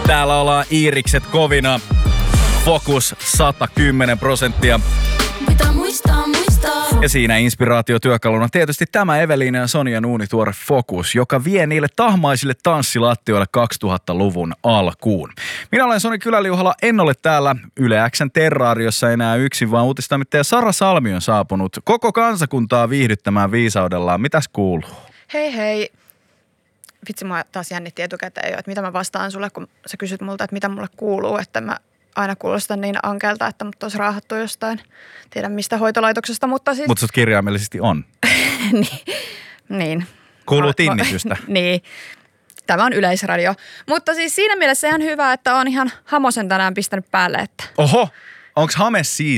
Täällä ollaan Iirikset kovina. Fokus 110%. Mitä muistaa. Ja siinä inspiraatiotyökaluna tietysti tämä Eveliina ja Sonian uunituore Fokus, joka vie niille tahmaisille tanssilattioille 2000-luvun alkuun. Minä olen Soni Kyläliuhala, en ole täällä Yle X:n Terraariossa enää yksin, vaan uutistoimittaja Sara Salmi on saapunut koko kansakuntaa viihdyttämään viisaudellaan. Mitäs kuuluu? Hei. Vitsi, mua taas jännitti etukäteen jo, että mitä mä vastaan sulle, kun sä kysyt multa, että mitä mulle kuuluu, että mä aina kuulostan niin ankelta, että mut olisi raahattu jostain, tiedän mistä hoitolaitoksesta, mutta siis... Mutta sut kirjaimellisesti on. niin. Kuuluu tinnitystä. Niin. Tämä on Yleisradio. Mutta siis siinä mielessä ihan hyvä, että on ihan hamosen tänään pistänyt päälle, että... Oho, onks hame siis